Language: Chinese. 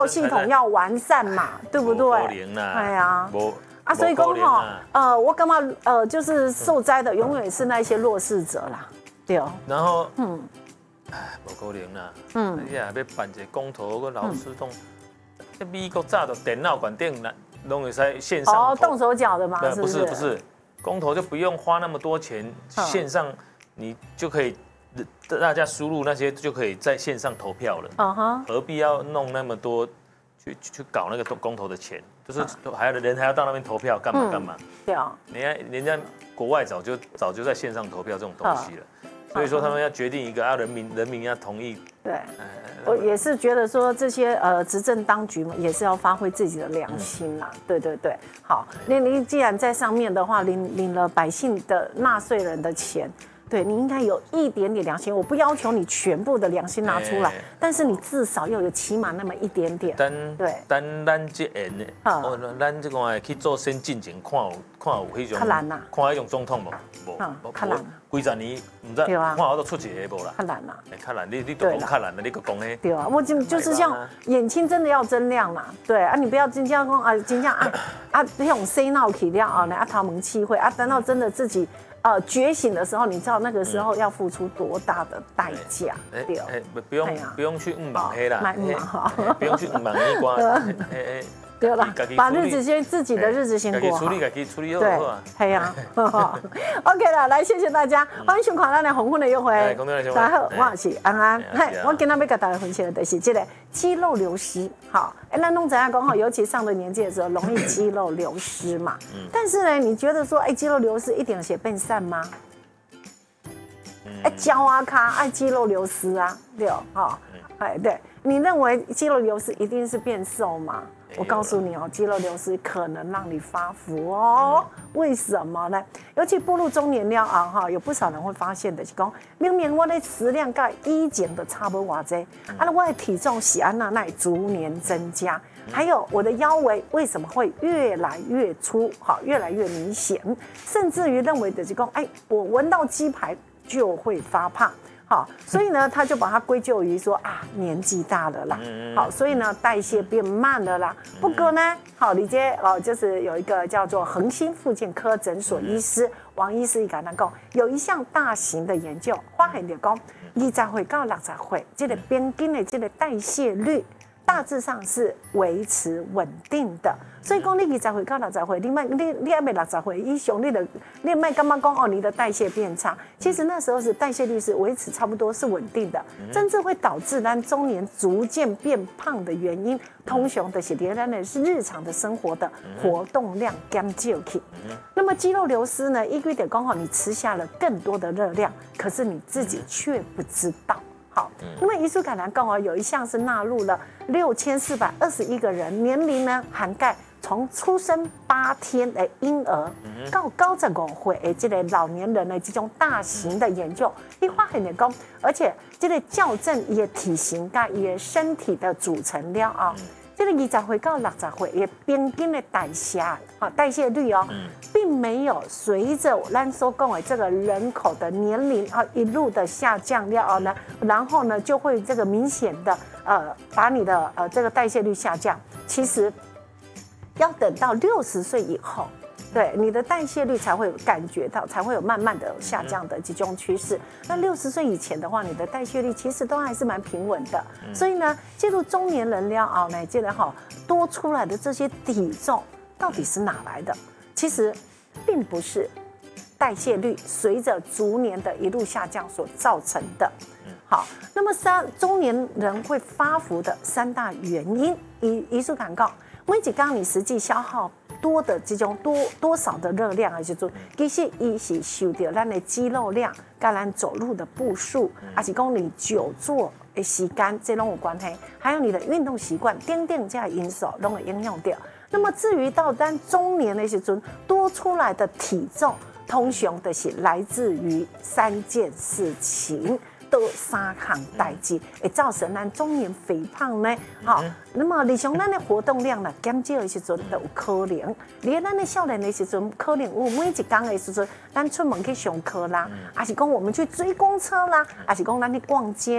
系统要完善嘛，对不对？哎呀，所以讲哈，我感觉就是受灾的永远是那些弱势者啦，对哦。 然后无可能啦，你也要办一个公投，个老师讲，美国早就电脑管定啦，拢会使线上动手脚的嘛， 不是，公投就不用花那么多钱，线上你就可以。大家输入那些就可以在线上投票了，何必要弄那么多去搞那个公投的钱？就是人还要到那边投票干嘛？ 对啊， 人家国外早就在线上投票这种东西了，所以说他们要决定一个人民要同意。 对，我也是觉得说这些执政当局嘛，也是要发挥自己的良心啦。对，好，你既然在上面的话，领了百姓的纳税人的钱。对你应该有一点点良心，我不要求你全部的良心拿出来，但是你至少要有起码那么一点点。对， 咱这样的，咱这个去做先进前看有迄种，看迄种总统无， 较难。 几十年唔知看我都出一个无啦。 较难啦， 较难，你都讲较难了，你个讲嘿。 对啊，我就是像眼睛真的要睁亮啦，对啊，你不要真正讲真正那种洗脑起了啊，那头毛气会等到真的自己。觉醒的时候，你知道那个时候要付出多大的代价？对， 不用去忙黑啦，不用去忙那瓜， 对了，把日子先自己的日子先过好， 自己处理好好啊。 对呀，OK 了，来谢谢大家，欢迎收看咱的红昏的约会。大家好，我是安安，我今天要跟大家分享的就是这个肌肉流失。好，咱弄怎样讲好？尤其上了年纪的时候，容易肌肉流失嘛。但是呢，你觉得说，肌肉流失一点血变散吗？胶啊卡，肌肉流失啊，对哦，对，你认为肌肉流失一定是变瘦吗？我告诉你哦，肌肉流失可能让你发福哦。为什么呢？尤其步入中年了啊，有不少人会发现的是讲，明明我的食量跟以前的差不多偌济，我的体重是安那逐年增加，还有我的腰围为什么会越来越粗，越来越明显，甚至于认为的是讲，我闻到鸡排就会发胖。好，所以呢，他就把它归咎于说年纪大了啦。好，所以呢，代谢变慢了啦。不过呢，好，李杰就是有一个叫做恒星复健科诊所医师王医师，伊讲有一项大型的研究，发现就讲20岁到60岁，这个平均的这个代谢率大致上是维持稳定的。所以讲你20岁到60岁，你还没60岁以上，你卖干嘛讲你的代谢变差？其实那时候是代谢率是维持差不多是稳定的，真正会导致咱中年逐渐变胖的原因，通常的是是日常的生活的活动量减少去。那么肌肉流失呢，依据的刚好你吃下了更多的热量，可是你自己却不知道。好，因为遗书感染刚好有一项是纳入了6421个人，年龄呢涵盖从出生8天的婴儿到95岁的这个老年人的这种大型的研究，你发现的讲，而且这个校正伊的体型跟伊的身体的组成了啊。这个20岁到60岁也平均的代谢率并没有随着咱所讲的这个人口的年龄一路的下降了呢，然后呢就会这个明显的把你的这个代谢率下降。其实要等到60岁以后，对你的代谢率才会感觉到，才会有慢慢的下降的这种趋势。那60岁以前的话，你的代谢率其实都还是蛮平稳的。所以呢，进入中年人了呢，这个多出来的这些体重到底是哪来的？其实并不是代谢率随着逐年的一路下降所造成的。好，那么中年人会发福的3大原因，医术感告，每一天你实际消耗多的这种多少的热量的时候，其实它是受到咱的肌肉量跟咱走路的步数，还是讲你久坐的时间，这都有关系。还有你的运动习惯，等等这些因素都会影响到。那么至于到咱中年的时候多出来的体重，通常就是来自于3件事情。都3项代志会造成咱中年肥胖呢。好，那么日常咱的活动量呢减少的时阵都有可能，连咱的少年的时阵可能有每一天的时阵，咱出门去上课啦，还是讲我们去追公车啦，还是讲咱去逛街。